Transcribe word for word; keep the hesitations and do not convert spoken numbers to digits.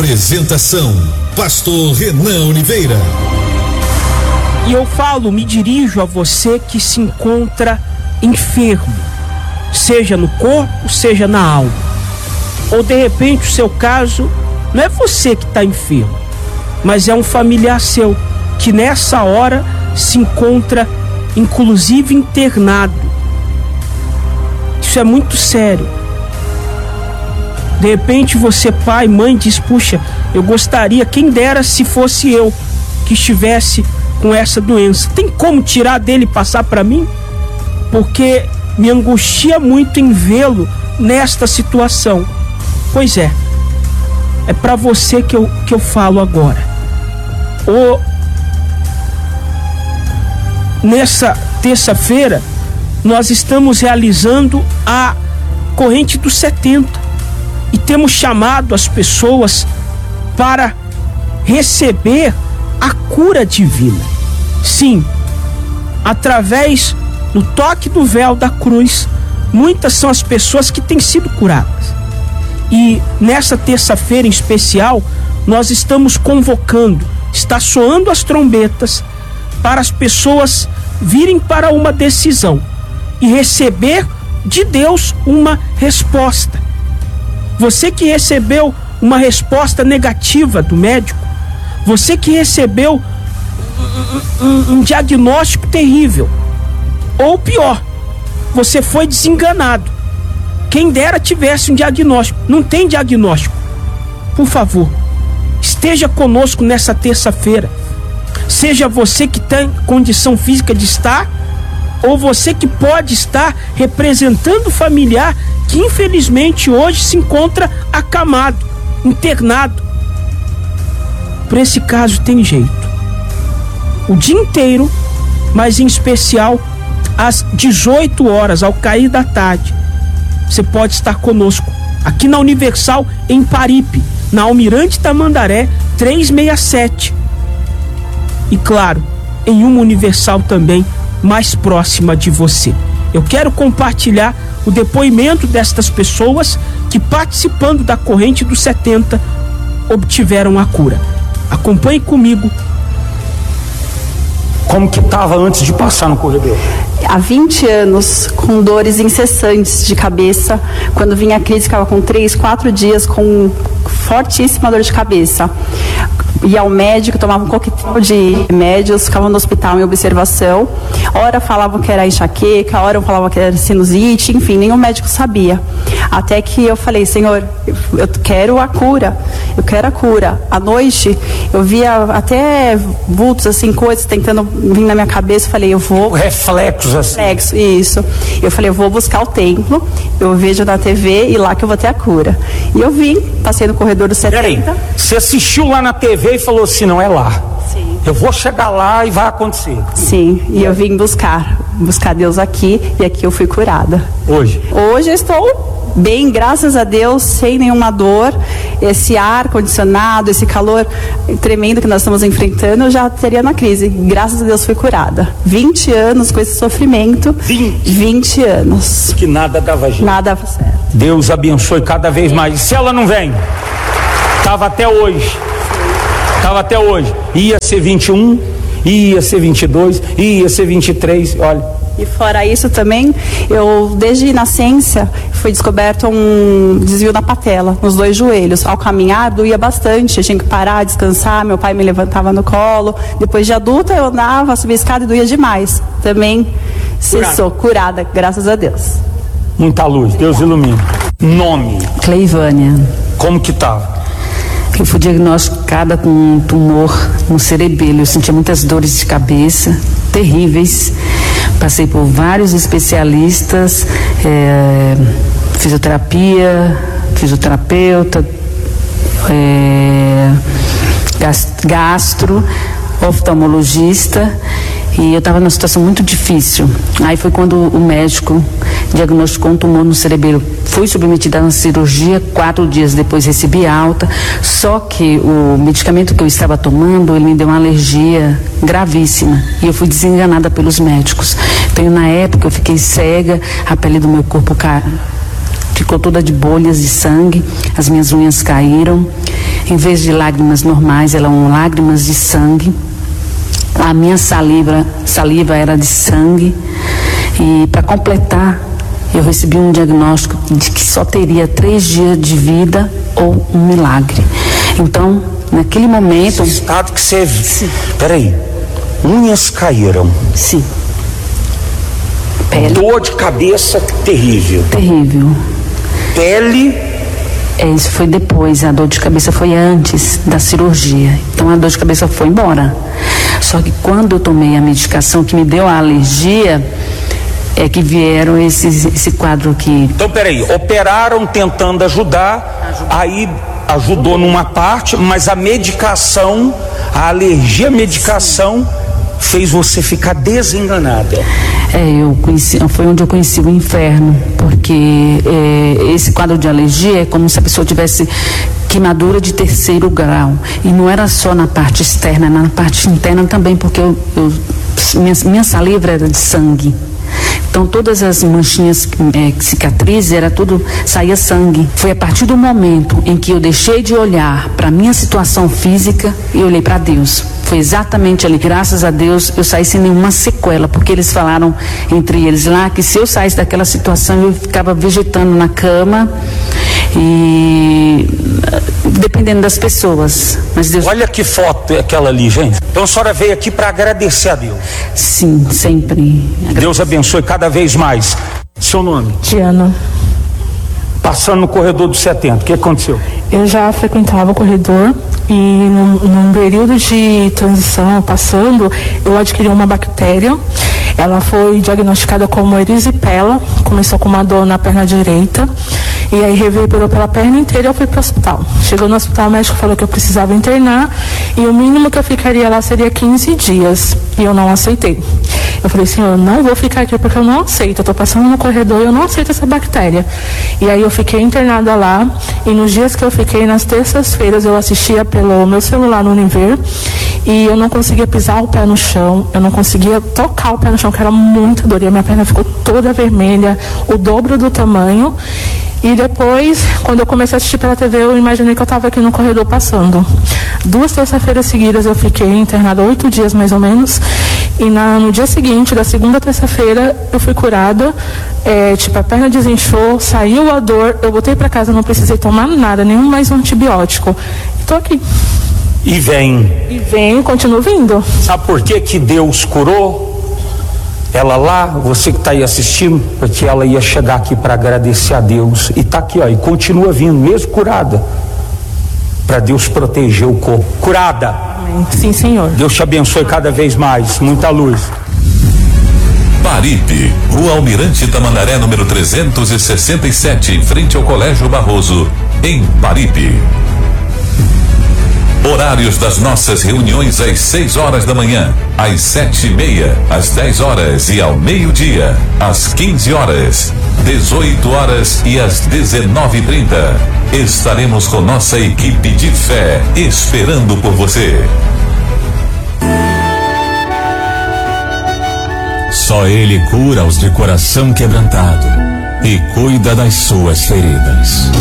Apresentação: Pastor Renan Oliveira. E eu falo, me dirijo a você que se encontra enfermo, seja no corpo, seja na alma. Ou de repente o seu caso não é você que está enfermo, mas é um familiar seu que nessa hora se encontra inclusive internado. Isso é muito sério. De repente você, pai, mãe, diz: puxa, eu gostaria, quem dera se fosse eu que estivesse com essa doença. Tem como tirar dele e passar para mim? Porque me angustia muito em vê-lo nesta situação. Pois é, é para você que eu, que eu falo agora. O... Nessa terça-feira, nós estamos realizando a corrente dos setenta e temos chamado as pessoas para receber a cura divina. Sim, através do toque do véu da cruz, muitas são as pessoas que têm sido curadas. E nessa terça-feira em especial, nós estamos convocando, está soando as trombetas para as pessoas virem para uma decisão e receber de Deus uma resposta. Você que recebeu uma resposta negativa do médico, você que recebeu um, um, um diagnóstico terrível, ou pior, você foi desenganado. Quem dera tivesse um diagnóstico, não tem diagnóstico. Por favor, esteja conosco nessa terça-feira. Seja você que tem condição física de estar, ou você que pode estar representando o familiar que infelizmente hoje se encontra acamado, internado. Por esse caso tem jeito. O dia inteiro, mas em especial às dezoito horas, ao cair da tarde, você pode estar conosco aqui na Universal em Paripe, na Almirante Tamandaré trezentos e sessenta e sete. E claro, em uma Universal também mais próxima de você. Eu quero compartilhar o depoimento destas pessoas que, participando da corrente dos setenta, obtiveram a cura. Acompanhe comigo. Como que estava antes de passar no corredor? Há vinte anos, com dores incessantes de cabeça. Quando vinha a crise, ficava com três, quatro dias com fortíssima dor de cabeça. Ia ao médico, tomava um coquetel de remédios, ficava no hospital em observação. Ora falavam que era enxaqueca, ora falavam que era sinusite, enfim, nenhum médico sabia. Até que eu falei: Senhor, eu quero a cura, eu quero a cura. À noite, eu via até vultos, assim, coisas tentando vir na minha cabeça. Eu falei: eu vou... Reflexos, assim. Reflexo, isso. Eu falei: eu vou buscar o templo, eu vejo na T V e lá que eu vou ter a cura. E eu vim, passei no corredor do setenta. Peraí, você assistiu lá na T V e falou assim: não é lá. Sim. Eu vou chegar lá e vai acontecer. Sim, e eu vim buscar, buscar Deus aqui, e aqui eu fui curada. Hoje? Hoje eu estou bem, graças a Deus, sem nenhuma dor. Esse ar condicionado, esse calor tremendo que nós estamos enfrentando, eu já teria na crise. Graças a Deus fui curada. vinte anos com esse sofrimento. vinte? vinte anos. Que nada dava jeito. Nada dava certo. Deus abençoe cada vez mais. E se ela não vem? Estava até hoje. Estava até hoje. Ia ser vinte e um, ia ser vinte e dois, ia ser vinte e três, olha. E fora isso também, eu desde nascença foi descoberto um desvio na patela, nos dois joelhos. Ao caminhar doía bastante, eu tinha que parar, descansar, meu pai me levantava no colo. Depois de adulta eu andava, subia a escada e doía demais. Também cessou, curada, graças a Deus. Muita luz, Deus ilumina. Nome? Cleivânia. Como que estava? Eu fui diagnosticada com um tumor no cerebelo. Eu sentia muitas dores de cabeça, terríveis. Passei por vários especialistas, é, fisioterapia, fisioterapeuta, é, gastro, oftalmologista. E eu estava numa situação muito difícil. Aí foi quando o médico diagnosticou um tumor no cerebelo. Fui submetida a uma cirurgia, quatro dias depois recebi alta. Só que o medicamento que eu estava tomando, ele me deu uma alergia gravíssima. E eu fui desenganada pelos médicos. Então, na época, eu fiquei cega, a pele do meu corpo ficou toda de bolhas de sangue, as minhas unhas caíram. em vez de lágrimas normais, eram lágrimas de sangue. A minha saliva, saliva era de sangue. E para completar, eu recebi um diagnóstico de que só teria três dias de vida ou um milagre. Então, naquele momento... Esse estado que você... Sim. Peraí, unhas caíram. Sim. Pele. Dor de cabeça terrível. Terrível. Pele... É, isso foi depois, a dor de cabeça foi antes da cirurgia. Então a dor de cabeça foi embora. Só que quando eu tomei a medicação que me deu a alergia, é que vieram esses, esse quadro aqui. Então, peraí, operaram tentando ajudar, ajudou. Aí ajudou numa parte, mas a medicação, a alergia à medicação, sim, fez você ficar desenganada. É, eu conheci, foi onde eu conheci o inferno, porque é, esse quadro de alergia é como se a pessoa tivesse queimadura de terceiro grau. E não era só na parte externa, na parte interna também, porque eu, eu, minha, minha saliva era de sangue. Então todas as manchinhas, é, cicatrizes, era tudo, saía sangue. Foi a partir do momento em que eu deixei de olhar para a minha situação física e olhei para Deus. Foi exatamente ali, graças a Deus, eu saí sem nenhuma sequela, porque eles falaram entre eles lá que se eu saísse daquela situação eu ficava vegetando na cama e dependendo das pessoas. Mas Deus... Olha que foto é aquela ali, gente. Então a senhora veio aqui para agradecer a Deus. Sim, sempre. Deus abençoe cada vez mais. Seu nome? Diana. Passando no corredor dos setenta, o que aconteceu? Eu já frequentava o corredor e num, num período de transição, passando, eu adquiri uma bactéria. Ela foi diagnosticada como erisipela, começou com uma dor na perna direita e aí reverberou pela perna inteira e eu fui para o hospital. Chegou no hospital, o médico falou que eu precisava internar e o mínimo que eu ficaria lá seria quinze dias e eu não aceitei. Eu falei, senhor, eu não vou ficar aqui porque eu não aceito, eu estou passando no corredor e eu não aceito essa bactéria. E aí eu fiquei internada lá e nos dias que eu fiquei, nas terças-feiras, eu assistia pelo meu celular no Univer e eu não conseguia pisar o pé no chão, eu não conseguia tocar o pé no chão, que era muita dor, e a minha perna ficou toda vermelha, o dobro do tamanho. E depois, quando eu comecei a assistir pela T V, eu imaginei que eu estava aqui no corredor passando. Duas terça-feiras seguidas eu fiquei internada, oito dias mais ou menos. E na, no dia seguinte, da segunda terça-feira, eu fui curada. É, tipo, a perna desinchou, saiu a dor, eu voltei para casa, não precisei tomar nada, nenhum mais um antibiótico. E tô aqui. E vem. E vem, continuo vindo. Sabe por que que Deus curou ela lá, você que está aí assistindo? Porque ela ia chegar aqui para agradecer a Deus e está aqui, ó, e continua vindo, mesmo curada, para Deus proteger o corpo. Curada. Amém. Sim, Senhor. Deus te abençoe cada vez mais, muita luz. Paripe, Rua Almirante Tamandaré, número trezentos e sessenta e sete, em frente ao Colégio Barroso, em Paripe. Horários das nossas reuniões às seis horas da manhã, às sete e meia, às dez horas e ao meio-dia, às quinze horas, dezoito horas e às dezenove e trinta. Estaremos com nossa equipe de fé esperando por você. Só Ele cura os de coração quebrantado e cuida das suas feridas.